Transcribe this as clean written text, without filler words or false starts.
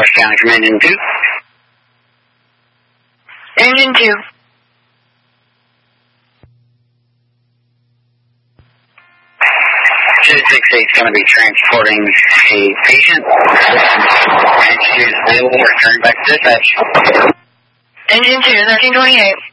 Orange County from Engine 2. Engine 2. Is going to be transporting a patient. And she is available. Return back to dispatch. Engine 2, 1328.